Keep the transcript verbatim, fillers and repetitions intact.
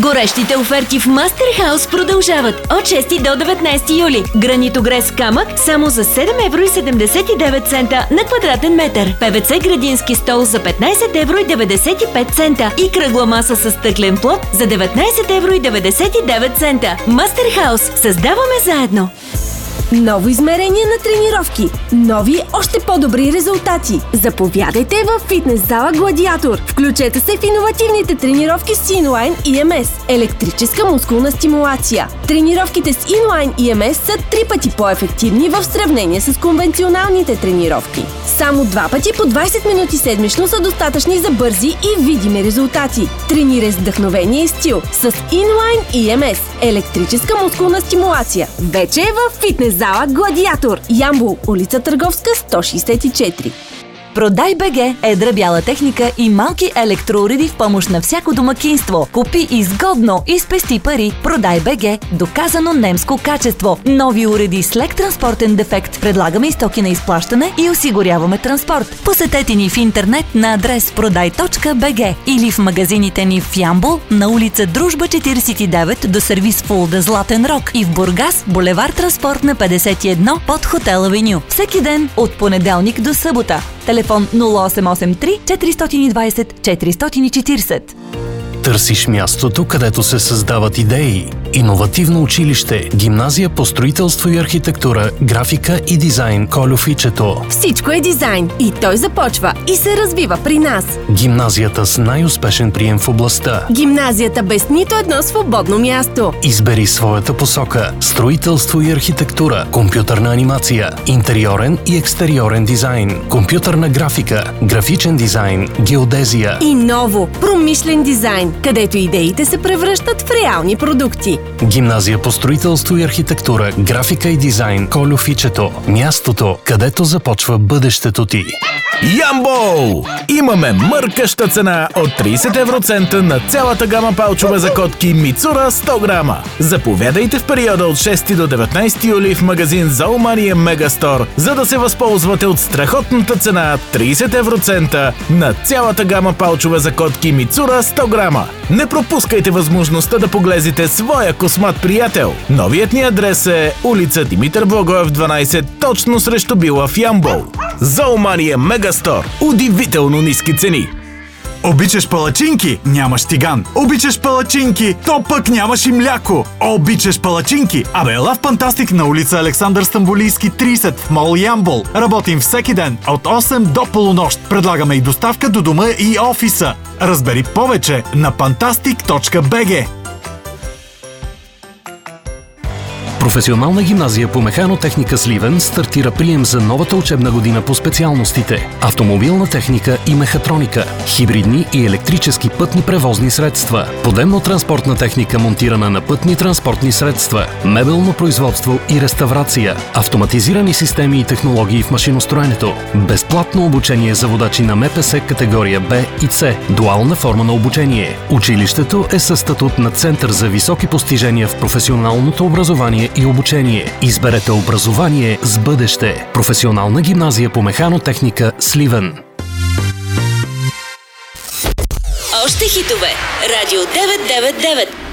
Горещите оферти в Мастерхаус продължават от шести до деветнайсети юли. Гранитогрес камък само за седем евро и седемдесет и девет цента на квадратен метър. ПВЦ градински стол за петнайсет евро и деветдесет и пет цента и кръгла маса с стъклен плод за деветнайсет евро и деветдесет и девет цента. Мастерхаус. Създаваме заедно! Ново измерение на тренировки. Нови, още по-добри резултати. Заповядайте в фитнес зала Гладиатор. Включете се в иновативните тренировки с Inline и Ем Ес. Електрическа мускулна стимулация. Тренировките с Inline и Ем Ес са три пъти по-ефективни в сравнение с конвенционалните тренировки. Само два пъти по двайсет минути седмично са достатъчни за бързи и видими резултати. Тренирай с вдъхновение и стил с Inline и Ем Ес. Електрическа мускулна стимулация. Вече е в фитнес зала Гладиатор. Ямбол, улица Търговска, сто шейсет и четири. Продай.бг е едра бяла техника и малки електроуреди в помощ на всяко домакинство. Купи изгодно и спести пари. Продай.бг. Доказано немско качество. Нови уреди с лек транспортен дефект. Предлагаме и стоки на изплащане и осигуряваме транспорт. Посетете ни в интернет на адрес продай точка би джи или в магазините ни в Ямбол на улица Дружба четирийсет и девет до сервис Фулда Златен Рог и в Бургас, булевар Транспорт на петдесет и едно под Хотел Авеню. Всеки ден от понеделник до събота. Телефон нула осем осем три четири двайсет четири четирийсет. Търсиш мястото, където се създават идеи. Иновативно училище, гимназия по строителство и архитектура, графика и дизайн Кольо Фичето. Всичко е дизайн и той започва и се развива при нас. Гимназията с най-успешен прием в областта. Гимназията без нито едно свободно място. Избери своята посока. Строителство и архитектура, компютърна анимация, интериорен и екстериорен дизайн, компютърна графика, графичен дизайн, геодезия. И ново, промишлен дизайн, където идеите се превръщат в реални продукти. Гимназия по строителство и архитектура, графика и дизайн Кольо Фичето. Мястото, където започва бъдещето ти. Ямбол! Имаме мъркаща цена от трийсет евроцента на цялата гама палчове за котки Мицура сто грама. Заповядайте в периода от шести до деветнайсети юли в магазин Зоомания Мегастор, за да се възползвате от страхотната цена трийсет евроцента на цялата гама палчове за котки Мицура сто грама. Не пропускайте възможността да поглезите своя космат приятел. Новият ни адрес е улица Димитър Благоев дванайсет, точно срещу Била в Ямбол. Зоомания Мегастор. Удивително ниски цени. Обичаш палачинки? Нямаш тиган. Обичаш палачинки? То пък нямаш и мляко. Обичаш палачинки? Абе, ела в Фантастик на улица Александър Стамболийски трийсет в мол Ямбол. Работим всеки ден от осем до полунощ. Предлагаме и доставка до дома и офиса. Разбери повече на фантастик точка би джи. Професионална гимназия по механотехника Сливен стартира прием за новата учебна година по специалностите автомобилна техника и мехатроника, хибридни и електрически пътни превозни средства, подемно-транспортна техника монтирана на пътни транспортни средства, мебелно производство и реставрация, автоматизирани системи и технологии в машиностроенето, безплатно обучение за водачи на Ем Пе Се категория Б и С, дуална форма на обучение. Училището е със статут на Център за високи постижения в професионалното образование и обучение. Изберете образование с бъдеще. Професионална гимназия по механотехника Сливен. Още хитове. Радио деветстотин и деветдесет и девет.